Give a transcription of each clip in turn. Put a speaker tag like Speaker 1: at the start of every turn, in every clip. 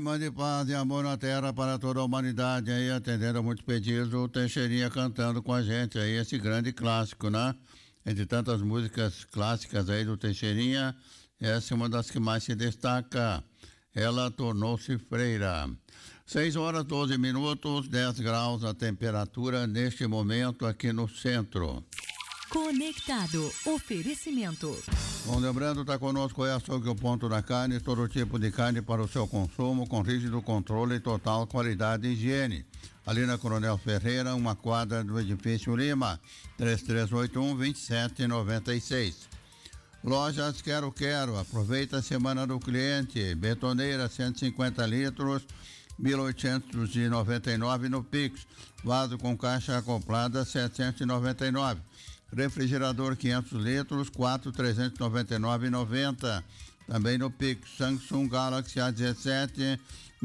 Speaker 1: clima de paz e amor na terra para toda a humanidade aí, atendendo a muitos pedidos, o Teixeirinha cantando com a gente aí, esse grande clássico, né? Entre tantas músicas clássicas aí do Teixeirinha, essa é uma das que mais se destaca. Ela tornou-se freira. 6 horas 12 minutos, 10 graus a temperatura neste momento aqui no centro.
Speaker 2: Conectado. Oferecimento.
Speaker 1: Bom, lembrando, está conosco o Açougue, o Ponto da Carne, todo tipo de carne para o seu consumo, com rígido controle e total qualidade e higiene. Ali na Coronel Ferreira, uma quadra do edifício Lima, 3381-2796. Lojas Quero Quero, aproveita a semana do cliente, betoneira 150 litros, 1.899 no Pix, vaso com caixa acoplada 799. Refrigerador 500 litros, 4.399,90. Também no Pix. Samsung Galaxy A17,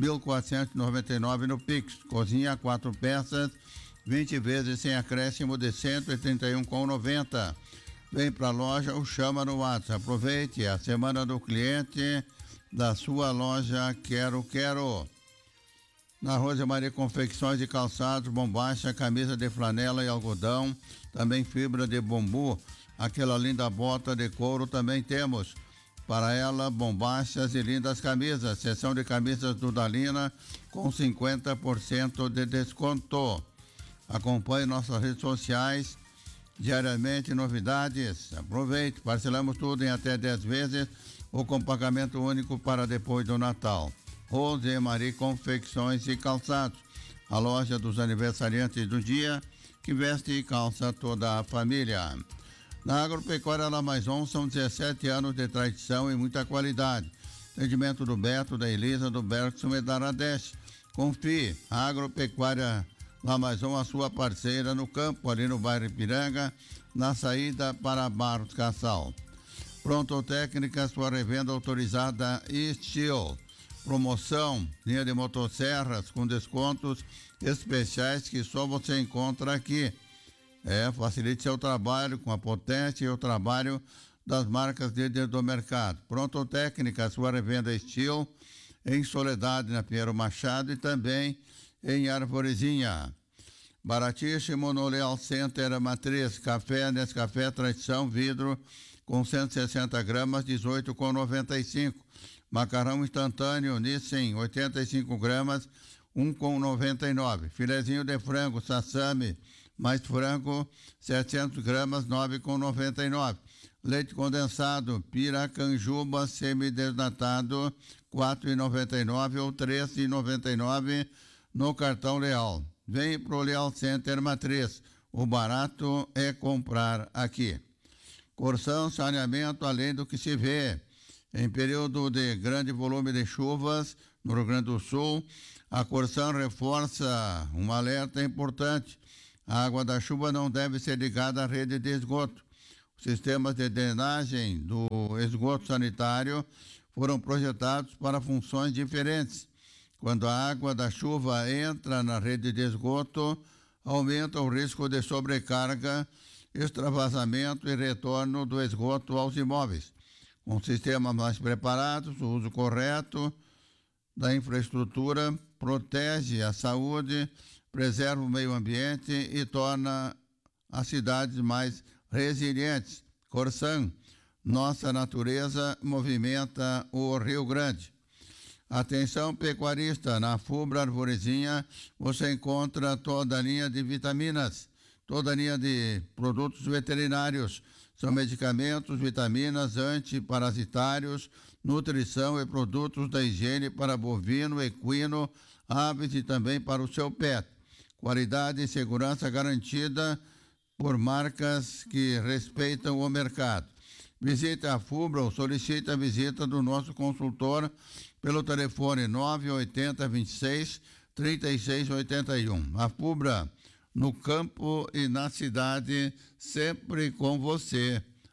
Speaker 1: 1.499 no Pix. Cozinha 4 peças, 20 vezes sem acréscimo de 131,90. Vem pra loja ou chama no WhatsApp. Aproveite a semana do cliente da sua loja Quero Quero. Na Rosa Maria Confecções de Calçados, bombacha, camisa de flanela e algodão, também fibra de bambu, aquela linda bota de couro também temos. Para ela, bombachas e lindas camisas, seção de camisas do Dalina com 50% de desconto. Acompanhe nossas redes sociais, diariamente novidades. Aproveite, parcelamos tudo em até 10 vezes ou com pagamento único para depois do Natal. Rose Maria Confecções e Calçados, a loja dos aniversariantes do dia, que veste e calça toda a família. Na Agropecuária Lamaison são 17 anos de tradição e muita qualidade. Atendimento do Beto, da Elisa, do Bergson e da Radeste. Confie, a Agropecuária Lamaison, a sua parceira no campo, ali no bairro Ipiranga, na saída para Barros Cassal. Pronto Técnica, sua revenda autorizada Steel. Promoção, linha de motosserras com descontos especiais que só você encontra aqui. Facilite seu trabalho com a potência e o trabalho das marcas líderes do mercado. Pronto Técnica, sua revenda Steel, em Soledade, na Pinheiro Machado e também em Arvorezinha. Baratíssimo no Leal Center Matriz, café Nescafé Tradição, vidro com 160 gramas, 18,95. Macarrão instantâneo Nissen, 85 gramas, 1,99. Filezinho de frango Sassami, mais frango, 700 gramas, 9,99. Leite condensado Piracanjuba semidesnatado, 4,99 ou 3,99 no cartão Leal. Vem pro Leal Center Matriz. O barato é comprar aqui. Corção, saneamento além do que se vê. Em período de grande volume de chuvas no Rio Grande do Sul, a Corção reforça um alerta importante. A água da chuva não deve ser ligada à rede de esgoto. Os sistemas de drenagem do esgoto sanitário foram projetados para funções diferentes. Quando a água da chuva entra na rede de esgoto, aumenta o risco de sobrecarga, extravasamento e retorno do esgoto aos imóveis. Com sistemas mais preparados, o uso correto da infraestrutura protege a saúde, preserva o meio ambiente e torna as cidades mais resilientes. Corsan, nossa natureza movimenta o Rio Grande. Atenção pecuarista, na Fubra Arvorezinha você encontra toda a linha de vitaminas, toda a linha de produtos veterinários. São medicamentos, vitaminas, antiparasitários, nutrição e produtos da higiene para bovino, equino, aves e também para o seu pet. Qualidade e segurança garantida por marcas que respeitam o mercado. Visite a Fubra ou solicite a visita do nosso consultor pelo telefone 980 26 36 81. A Fubra, no campo e na cidade, sempre com você.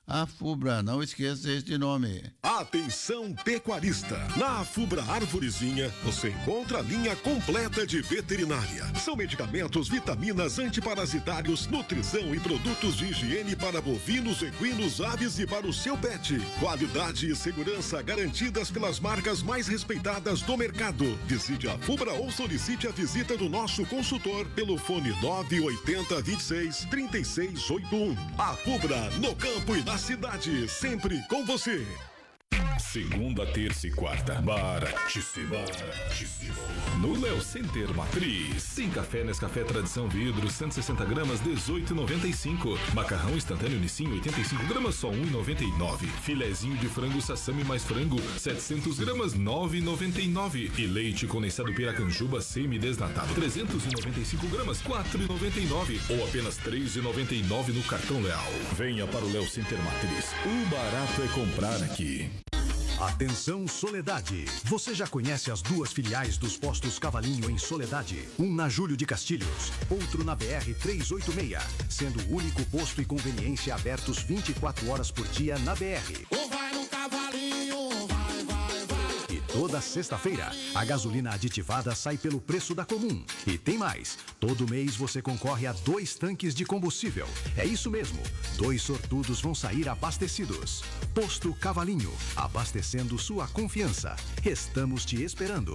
Speaker 1: A FUBRA, não esqueça este nome.
Speaker 3: Atenção pecuarista! Na FUBRA Arvorezinha você encontra a linha completa de veterinária. São medicamentos, vitaminas, antiparasitários, nutrição e produtos de higiene para bovinos, equinos, aves e para o seu pet. Qualidade e segurança garantidas pelas marcas mais respeitadas do mercado. Visite a FUBRA ou solicite a visita do nosso consultor pelo fone 980 26 3681. A FUBRA, no campo e na cidade, sempre com você.
Speaker 4: Segunda, terça e quarta, baratíssimo. No Léo Center Matriz, tem café Nescafé Tradição Vidro, 160 gramas, 18,95. Macarrão instantâneo Nissin, 85 gramas, só 1,99. Filezinho de frango Sassami mais frango, 700 gramas, 9,99. E leite condensado Piracanjuba semi-desnatado, 395 gramas, 4,99. Ou apenas 3,99 no cartão Leal. Venha para o Léo Center Matriz. O barato é comprar aqui.
Speaker 5: Atenção Soledade, você já conhece as duas filiais dos postos Cavalinho em Soledade? Um na Júlio de Castilhos, outro na BR-386, sendo o único posto e conveniência abertos 24 horas por dia na BR.
Speaker 6: Vai no Cavalinho, vai.
Speaker 5: E toda sexta-feira, a gasolina aditivada sai pelo preço da comum. E tem mais, todo mês você concorre a 2 tanques de combustível. É isso mesmo, 2 sortudos vão sair abastecidos. Posto Cavalinho, abastecendo sua confiança. Estamos te esperando.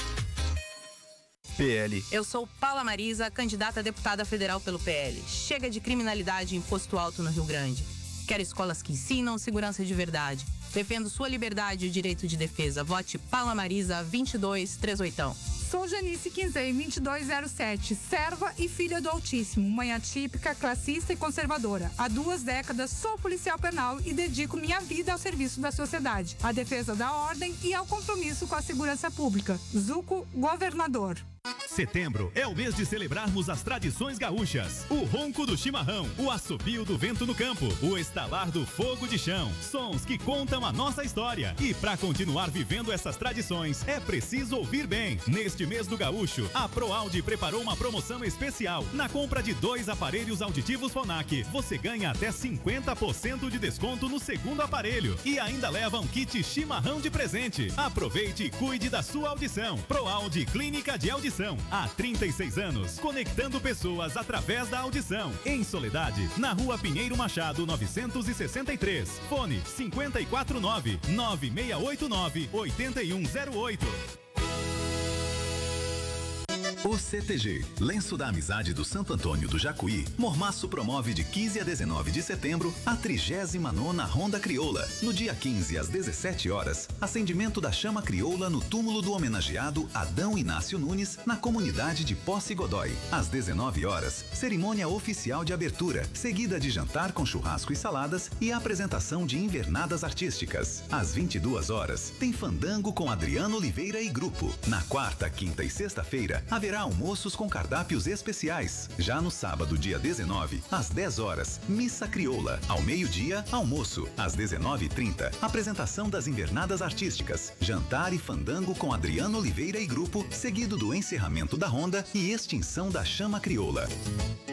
Speaker 7: PL.
Speaker 8: Eu sou Paula Marisa, candidata a deputada federal pelo PL. Chega de criminalidade e imposto alto no Rio Grande. Quero escolas que ensinam segurança de verdade. Defendo sua liberdade e o direito de defesa. Vote Paula Marisa 2238.
Speaker 9: Sou Janice Quinzei, 2207, serva e filha do Altíssimo, mãe atípica, classista e conservadora. Há 2 décadas sou policial penal e dedico minha vida ao serviço da sociedade, à defesa da ordem e ao compromisso com a segurança pública. Zuco, governador.
Speaker 10: Setembro é o mês de celebrarmos as tradições gaúchas. O ronco do chimarrão, o assobio do vento no campo, o estalar do fogo de chão. Sons que contam a nossa história. E para continuar vivendo essas tradições, é preciso ouvir bem. Neste mês do gaúcho, a ProAudio preparou uma promoção especial. Na compra de 2 aparelhos auditivos Phonak, você ganha até 50% de desconto no segundo aparelho. E ainda leva um kit chimarrão de presente. Aproveite e cuide da sua audição. ProAudio Clínica de Audição. Há 36 anos, conectando pessoas através da audição. Em Soledade, na Rua Pinheiro Machado, 963. Fone 549-9689-8108.
Speaker 11: O CTG, Lenço da Amizade do Santo Antônio do Jacuí, Mormaço promove de 15 a 19 de setembro a 39ª Ronda Crioula. No dia 15 às 17 horas, acendimento da chama crioula no túmulo do homenageado Adão Inácio Nunes, na comunidade de Posse Godói. Às 19 horas, cerimônia oficial de abertura, seguida de jantar com churrasco e saladas e a apresentação de invernadas artísticas. Às 22 horas, tem fandango com Adriano Oliveira e grupo. Na quarta, quinta e sexta-feira, haverá almoços com cardápios especiais. Já no sábado, dia 19, às 10 horas, missa crioula. Ao meio-dia, almoço. Às 19h30, apresentação das invernadas artísticas, jantar e fandango com Adriano Oliveira e grupo, seguido do encerramento da ronda e extinção da chama crioula.